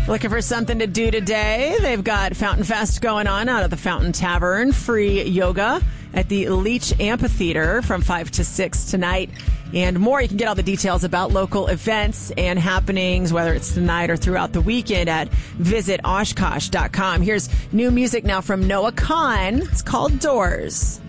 Looking for something to do today? They've got Fountain Fest going on out at the Fountain Tavern. Free yoga at the Leach Amphitheater from 5 to 6 tonight. And more. You can get all the details about local events and happenings, whether it's tonight or throughout the weekend, at visitoshkosh.com. Here's new music now from Noah Kahan. It's called Doors.